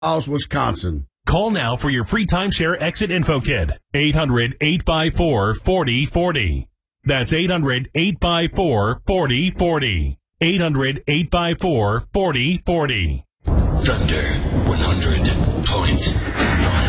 Wisconsin. Call now for your free timeshare exit info kit. 800-854-4040. That's 800-854-4040. 800-854-4040. Thunder 100.9.